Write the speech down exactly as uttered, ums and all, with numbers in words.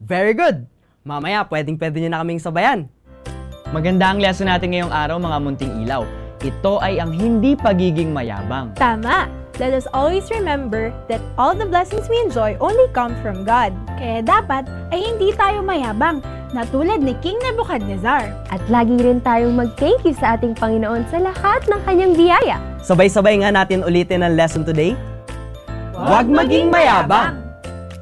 Very good! Mamaya, pwedeng-pwede nyo na kaming sabayan. Maganda ang lesson natin ngayong araw, mga munting ilaw. Ito ay ang hindi pagiging mayabang. Tama! Let us always remember that all the blessings we enjoy only come from God. Kaya dapat ay hindi tayo mayabang, na tulad ni King Nebuchadnezzar. At lagi rin tayong mag-thank you sa ating Panginoon sa lahat ng kanyang biyaya. Sabay-sabay nga natin ulitin ang lesson today. Huwag maging mayabang!